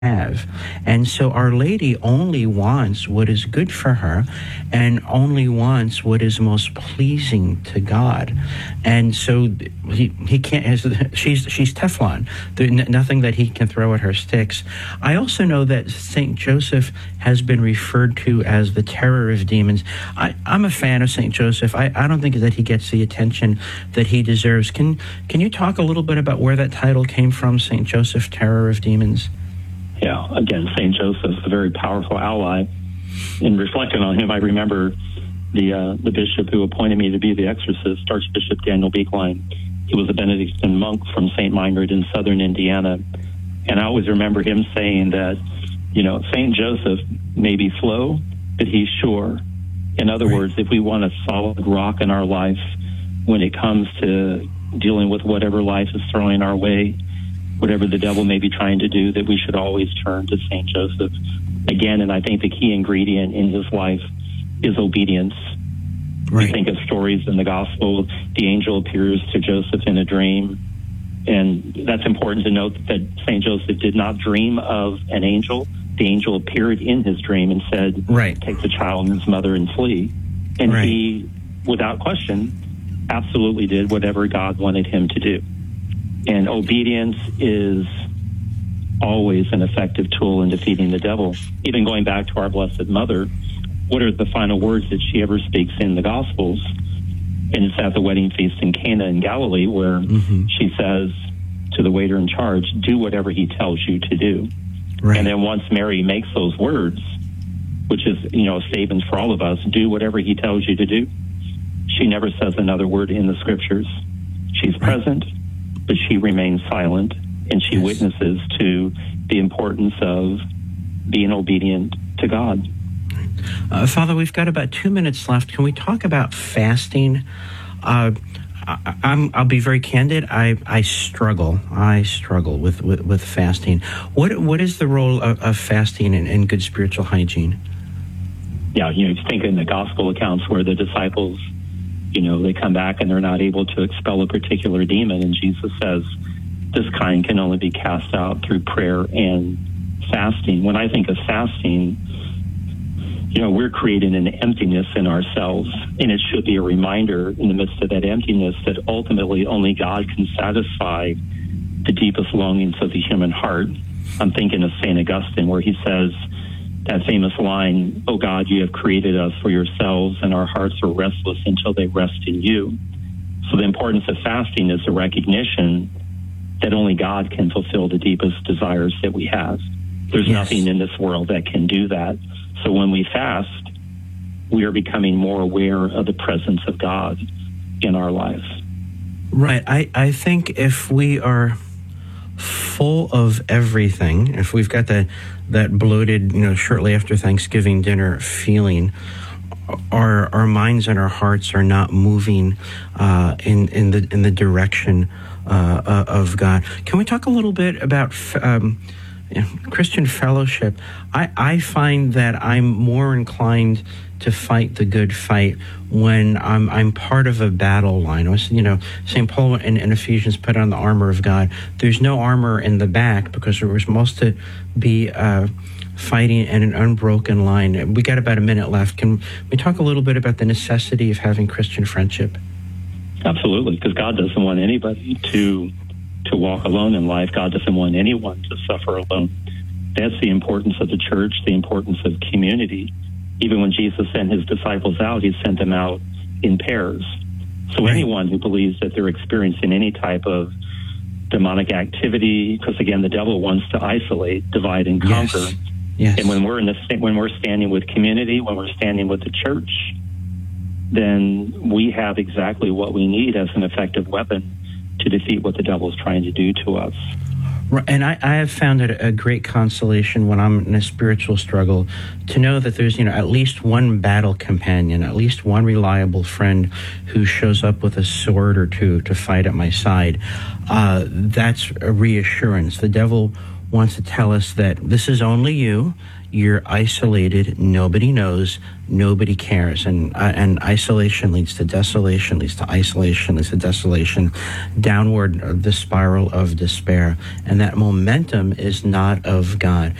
have. And so Our Lady only wants what is good for her and only wants what is most pleasing to God. And so he can't, she's Teflon. There's nothing that he can throw at her sticks. I also know that St. Joseph has been referred to as the terror of demons. I'm a fan of St. Joseph. I don't think that he gets the attention that he deserves. Can you talk a little bit about where that title came from, St. Joseph, Terror of Demons? Yeah, again, St. Joseph's a very powerful ally. In reflecting on him, I remember the bishop who appointed me to be the exorcist, Archbishop Daniel Beekline. He was a Benedictine monk from St. Meinrad in southern Indiana. And I always remember him saying that, St. Joseph may be slow, but he's sure. In other words, if we want a solid rock in our life when it comes to dealing with whatever life is throwing our way, whatever the devil may be trying to do, that we should always turn to St. Joseph. Again, and I think the key ingredient in his life is obedience. Right. We think of stories in the gospel. The angel appears to Joseph in a dream. And that's important to note that St. Joseph did not dream of an angel. The angel appeared in his dream and said, right, take the child and his mother and flee. And right, he, without question, absolutely did whatever God wanted him to do. And obedience is always an effective tool in defeating the devil. Even going back to our Blessed Mother, what are the final words that she ever speaks in the Gospels? And it's at the wedding feast in Cana in Galilee where she says to the waiter in charge, do whatever he tells you to do. Right. And then once Mary makes those words, which is, a statement for all of us, do whatever he tells you to do, she never says another word in the scriptures. She's present, but she remains silent, and she witnesses to the importance of being obedient to God. Father, we've got about 2 minutes left. Can we talk about fasting? I'll be very candid. I struggle. with fasting. What is the role of fasting in good spiritual hygiene? Yeah, you think in the gospel accounts where the disciples, they come back and they're not able to expel a particular demon, and Jesus says, this kind can only be cast out through prayer and fasting. When I think of fasting, we're creating an emptiness in ourselves, and it should be a reminder in the midst of that emptiness that ultimately only God can satisfy the deepest longings of the human heart. I'm thinking of St. Augustine, where he says that famous line, "Oh God, you have created us for yourselves, and our hearts are restless until they rest in you." So the importance of fasting is a recognition that only God can fulfill the deepest desires that we have. There's nothing in this world that can do that. So when we fast, we are becoming more aware of the presence of God in our lives. Right. I think if we are full of everything, if we've got that bloated, shortly after Thanksgiving dinner feeling, our minds and our hearts are not moving in the direction of God. Can we talk a little bit about Christian fellowship? I find that I'm more inclined to fight the good fight when I'm part of a battle line. St. Paul in Ephesians put on the armor of God. There's no armor in the back because we're supposed to be fighting in an unbroken line. We got about a minute left. Can we talk a little bit about the necessity of having Christian friendship? Absolutely, because God doesn't want anybody to walk alone in life. God doesn't want anyone to suffer alone. That's the importance of the church, the importance of community. Even when Jesus sent his disciples out, he sent them out in pairs. So anyone who believes that they're experiencing any type of demonic activity, because again, the devil wants to isolate, divide, and conquer. Yes. And when we're standing with community, when we're standing with the church, then we have exactly what we need as an effective weapon to defeat what the devil is trying to do to us. And I have found it a great consolation when I'm in a spiritual struggle to know that there's, at least one battle companion, at least one reliable friend who shows up with a sword or two to fight at my side. That's a reassurance. The devil wants to tell us that this is only you. You're isolated. Nobody knows. Nobody cares. And isolation leads to desolation, leads to isolation, leads to desolation, downward the spiral of despair. And that momentum is not of God.